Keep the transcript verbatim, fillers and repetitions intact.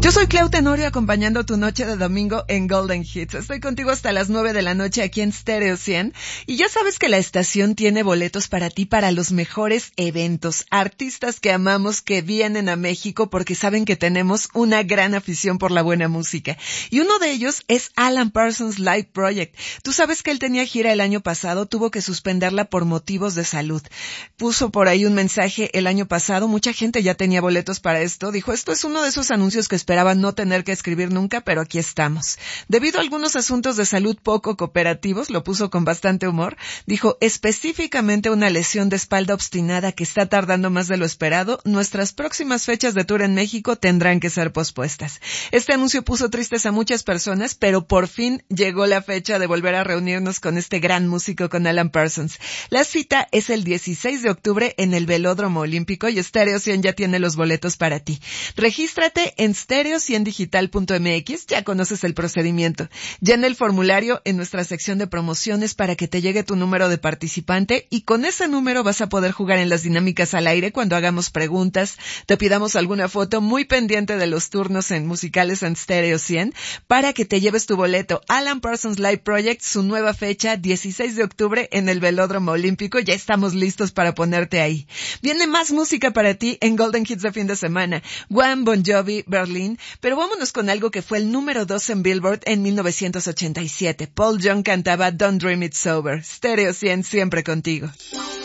Yo soy Clau Tenorio, acompañando tu noche de domingo en Golden Hits. Estoy contigo hasta las nueve de la noche aquí en Stereo cien. Y ya sabes que la estación tiene boletos para ti para los mejores eventos. Artistas que amamos que vienen a México porque saben que tenemos una gran afición por la buena música. Y uno de ellos es Alan Parsons Live Project. Tú sabes que él tenía gira el año pasado, tuvo que suspenderla por motivos de salud. Puso por ahí un mensaje el año pasado, mucha gente ya tenía boletos para esto. Dijo, esto es uno de esos anuncios que esperaba no tener que escribir nunca, pero aquí estamos. Debido a algunos asuntos de salud poco cooperativos, lo puso con bastante humor, dijo, específicamente una lesión de espalda obstinada que está tardando más de lo esperado, nuestras próximas fechas de tour en México tendrán que ser pospuestas. Este anuncio puso tristes a muchas personas, pero por fin llegó la fecha de volver a reunirnos con este gran músico, con Alan Parsons. La cita es el dieciséis de octubre en el Velódromo Olímpico y Stereo cien ya tiene los boletos para ti. Regístrate en stereo cien digital punto m x, ya conoces el procedimiento. Llena el formulario en nuestra sección de promociones para que te llegue tu número de participante y con ese número vas a poder jugar en las dinámicas al aire cuando hagamos preguntas, te pidamos alguna foto, muy pendiente de los turnos en musicales en Stereo cien para que te lleves tu boleto. Alan Parsons Live Project, su nueva fecha, dieciséis de octubre en el Velódromo Olímpico, ya estamos listos para ponerte ahí. Viene más música para ti en Golden Hits de fin de semana. Wham, Bon Jovi, Berlin. Pero vámonos con algo que fue el número dos en Billboard en mil novecientos ochenta y siete. Paul Young cantaba Don't Dream It's Over. Stereo cien, siempre contigo.